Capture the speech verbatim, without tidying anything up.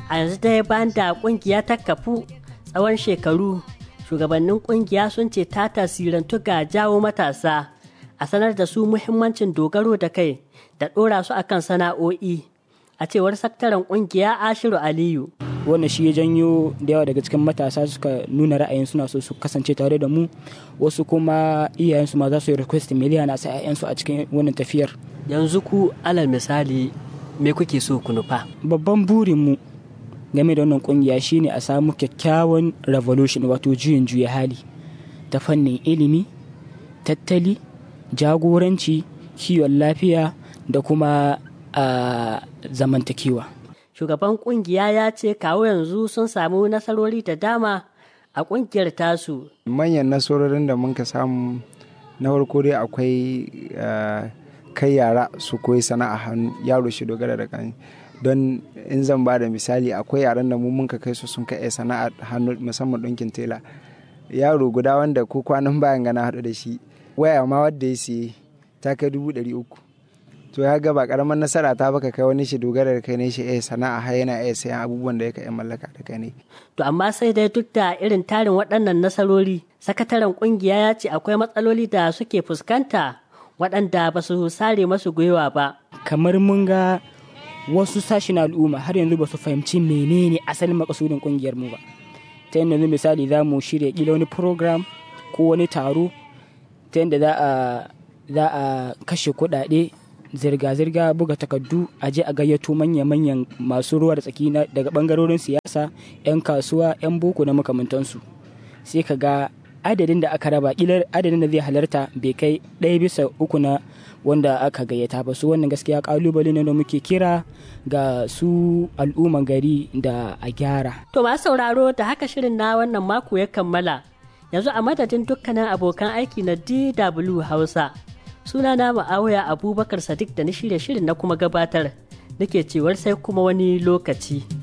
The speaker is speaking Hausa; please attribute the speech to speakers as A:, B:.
A: A yanzu dai bayan da ƙungiya ta kafu tsawon shekaru, shugabannin ƙungiya sun ce ta tasirantu ga jawo matasa a sanar da su muhimmancin dogaro da kai da ɗora su akan sana'o'i, a cewar sakataren ƙungiya Ashiru Aliyu.
B: Wannan shi ya janyo da yawa daga cikin matasa suka nuna ra'ayin suna so su kasance tare da mu, wasu kuma iyayensu ma za su yi request miliyan a sa 'ya'yansu a cikin wannan tafiyar.
A: Yanzu ku alal misali me kuke so ku nufa?
B: Babban burinmu game da wannan kungiya shine a samu kyakkyawan revolution, wato juyin juya hali ta fannin ilimi, tattali, jagoranci, kiwon lafiya da kuma a zamantakewa.
A: Shugaban kungiya ya ce kawo yanzu sun samu nasarori da dama a kungiyar tasu.
C: Manyan nasarorin da muka samu na farko dai akwai kai yara su koyi sana'a hannu, yaro shi dogara da kan. Don in zan ba da misali, akwai yaran da mu muka kai su sun kai sana'a hannu, musamman ɗinkin tela. Yaro guda wanda ko kwanan bayan gana haɗu da shi, waya ma wadda ya siye ta kai dubu ɗari uku. To ya ga ba karamar nasara ta baka kai wani shi dogara da kai ne shi eh sana'a har yana iya sayan abubuwan da yake mallaka da kai ne.
A: To amma sai dai duk da irin tarin waɗannan nasarori, sakataren kungiya ya ce akwai matsaloli da suke fuskanta waɗanda ba su sare masu gwiwa ba.
B: Kamar mun ga wasu sashen al'umma har yanzu ba su fahimci menene asalin makasudin kungiyar mu ba. Ta yadda misali za mu shirya kila wani program ko wani taro ta yadda za a za a kashe kuɗaɗe, zirga-zirga, buga takardu, a je a gayyato manya-manyan masu ruwa da tsaki daga bangarorin siyasa, 'yan kasuwa, 'yan boko na makamantansu. Sai ka ga adadin da aka raba, kilar adadin da zai halarta bai kai ɗaya bisa uku na wanda aka gayyata ba. Su wannan gaskiya kalubale ne da muke kira ga su al'umman gari da a gyara.
A: To masu sauraro, da haka shirin na wannan mako ya kammala. Yanzu a madadin dukkanin abokan aiki na D W Hausa, suna na Ma'awiya Abubakar Sadiq da na shirya shirin na kuma gabatar, nake cewar sai kuma wani lokaci.